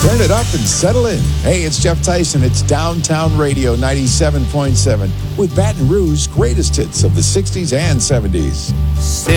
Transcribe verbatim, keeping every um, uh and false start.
Turn it up and settle in. Hey, it's Jeff Tyson. It's Downtown Radio ninety-seven point seven with Baton Rouge's greatest hits of the sixties and seventies.